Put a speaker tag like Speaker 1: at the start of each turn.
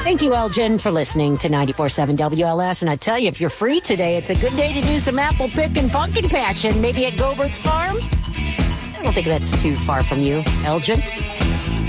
Speaker 1: Thank you, Elgin, for listening to 94.7 WLS. And I tell you, if you're free today, it's a good day to do some apple pick and pumpkin patching, maybe at Gobert's Farm. I don't think that's too far from you, Elgin.